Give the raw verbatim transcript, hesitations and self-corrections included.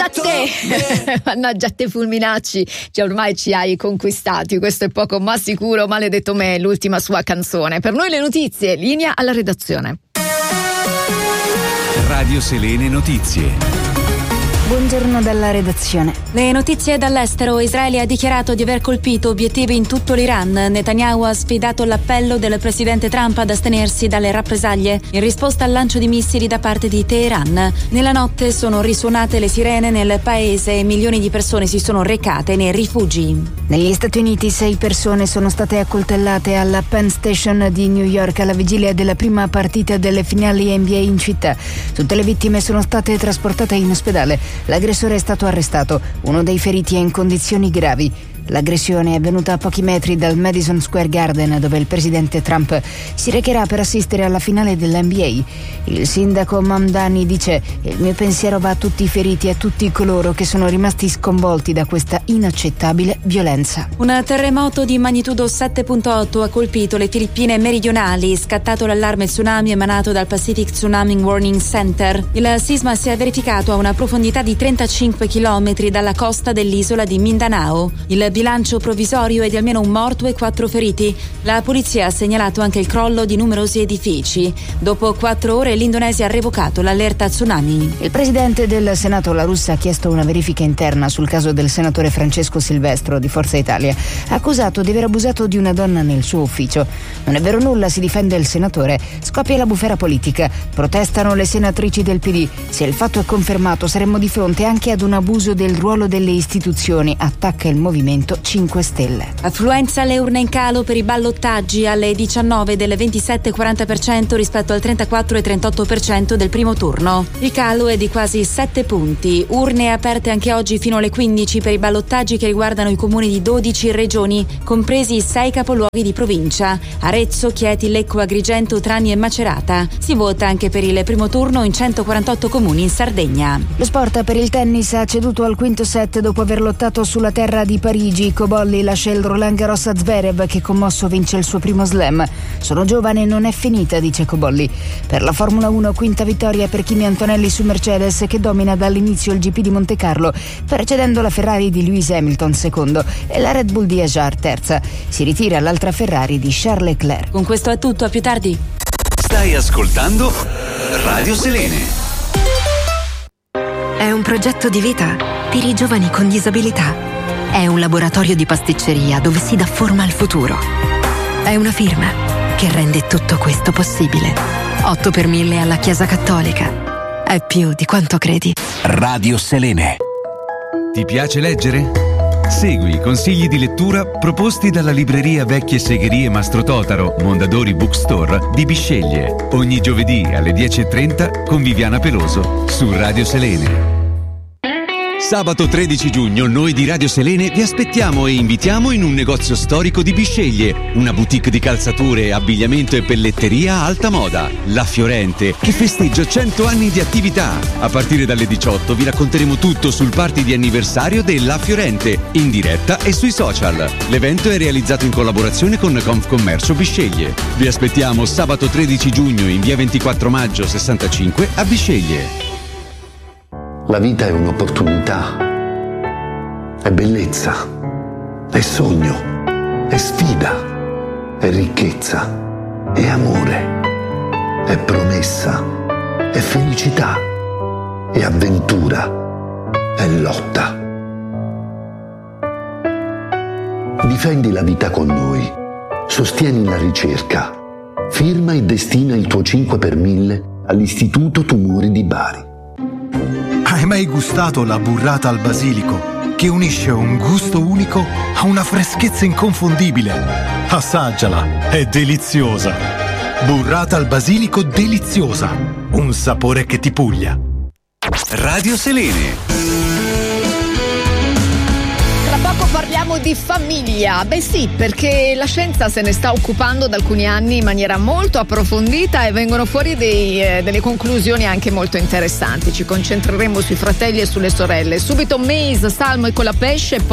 Mannaggia a te, mannaggia a te Fulminacci, cioè ormai ci hai conquistati, questo è poco ma sicuro. Maledetto me, l'ultima sua canzone. Per noi le notizie, linea alla redazione. Radio Selene Notizie. Buongiorno dalla redazione. Le notizie dall'estero. Israele ha dichiarato di aver colpito obiettivi in tutto l'Iran. Netanyahu ha sfidato l'appello del presidente Trump ad astenersi dalle rappresaglie in risposta al lancio di missili da parte di Teheran. Nella notte sono risuonate le sirene nel paese e milioni di persone si sono recate nei rifugi. Negli Stati Uniti sei persone sono state accoltellate alla Penn Station di New York alla vigilia della prima partita delle finali N B A in città. Tutte le vittime sono state trasportate in ospedale. L'aggressore è stato arrestato, uno dei feriti è in condizioni gravi. L'aggressione è avvenuta a pochi metri dal Madison Square Garden, dove il presidente Trump si recherà per assistere alla finale dell'N B A. Il sindaco Mamdani dice: il mio pensiero va a tutti i feriti e a tutti coloro che sono rimasti sconvolti da questa inaccettabile violenza. Un terremoto di magnitudo sette virgola otto ha colpito le Filippine meridionali, scattato l'allarme tsunami emanato dal Pacific Tsunami Warning Center. Il sisma si è verificato a una profondità di trentacinque chilometri dalla costa dell'isola di Mindanao. Il bilancio provvisorio è di almeno un morto e quattro feriti. La polizia ha segnalato anche il crollo di numerosi edifici. Dopo quattro ore l'Indonesia ha revocato l'allerta tsunami. Il presidente del Senato La Russa ha chiesto una verifica interna sul caso del senatore Francesco Silvestro di Forza Italia, accusato di aver abusato di una donna nel suo ufficio. Non è vero nulla, si difende il senatore. Scoppia la bufera politica. Protestano le senatrici del P D. Se il fatto è confermato saremmo di fronte anche ad un abuso del ruolo delle istituzioni, attacca il movimento cinque Stelle. Affluenza alle urne in calo per i ballottaggi alle diciannove del ventisette virgola quaranta per cento rispetto al trentaquattro virgola trentotto per cento del primo turno. Il calo è di quasi sette punti. Urne aperte anche oggi fino alle quindici per i ballottaggi che riguardano i comuni di dodici regioni, compresi sei capoluoghi di provincia: Arezzo, Chieti, Lecco, Agrigento, Trani e Macerata. Si vota anche per il primo turno in centoquarantotto comuni in Sardegna. Lo sport. Per il tennis ha ceduto al quinto set dopo aver lottato sulla terra di Parigi. Cobolli lascia il Roland Garros a Zverev, che commosso vince il suo primo slam. Sono giovane e non è finita, dice Cobolli. Per la Formula uno, quinta vittoria per Kimi Antonelli su Mercedes, che domina dall'inizio il G P di Montecarlo, precedendo la Ferrari di Lewis Hamilton secondo e la Red Bull di Ajar terza. Si ritira l'altra Ferrari di Charles Leclerc. Con questo è tutto, a più tardi. Stai ascoltando Radio Selene. È un progetto di vita per i giovani con disabilità. È un laboratorio di pasticceria dove si dà forma al futuro. È una firma che rende tutto questo possibile. otto per mille alla Chiesa Cattolica. È più di quanto credi. Radio Selene. Ti piace leggere? Segui i consigli di lettura proposti dalla libreria Vecchie Segherie Mastro Totaro, Mondadori Bookstore di Bisceglie. Ogni giovedì alle dieci e trenta con Viviana Peloso su Radio Selene. Sabato tredici giugno noi di Radio Selene vi aspettiamo e invitiamo in un negozio storico di Bisceglie, una boutique di calzature, abbigliamento e pelletteria a alta moda, La Fiorente, che festeggia cento anni di attività. A partire dalle diciotto vi racconteremo tutto sul party di anniversario della Fiorente, in diretta e sui social. L'evento è realizzato in collaborazione con Confcommercio Bisceglie. Vi aspettiamo sabato tredici giugno in via ventiquattro maggio sessantacinque a Bisceglie. La vita è un'opportunità, è bellezza, è sogno, è sfida, è ricchezza, è amore, è promessa, è felicità, è avventura, è lotta. Difendi la vita con noi, sostieni la ricerca, firma e destina il tuo cinque per mille all'Istituto Tumori di Bari. Hai mai gustato la burrata al basilico, che unisce un gusto unico a una freschezza inconfondibile? Assaggiala, è deliziosa. Burrata al basilico deliziosa, un sapore che ti puglia. Radio Selene. Tra poco parliamo di famiglia. Beh sì, perché la scienza se ne sta occupando da alcuni anni in maniera molto approfondita e vengono fuori dei, eh, delle conclusioni anche molto interessanti. Ci concentreremo sui fratelli e sulle sorelle. Subito Maze, Salmo e Colapesce.